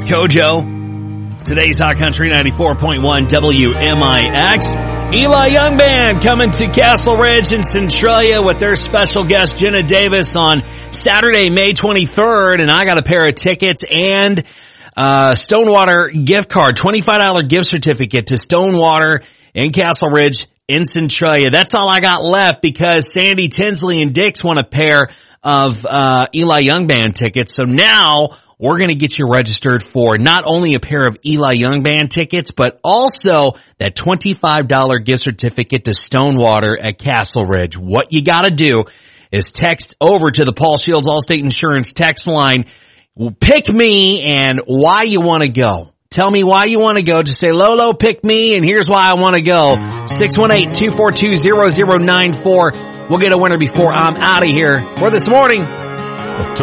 Kojo. Today's Hot Country 94.1 WMIX. Eli Young Band coming to Castle Ridge in Centralia with their special guest Jenna Davis on Saturday, May 23rd. And I got a pair of tickets and Stonewater gift card, $25 gift certificate to Stonewater in Castle Ridge in Centralia. That's all I got left because Sandy Tinsley and Dix want a pair of Eli Young Band tickets. So now we're going to get you registered for not only a pair of Eli Young Band tickets, but also that $25 gift certificate to Stonewater at Castle Ridge. What you got to do is text over to the Paul Shields Allstate Insurance text line. Pick me and why you want to go. Tell me why you want to go. Just say, Lolo, pick me, and here's why I want to go. 618-242-0094. We'll get a winner before I'm out of here for this morning.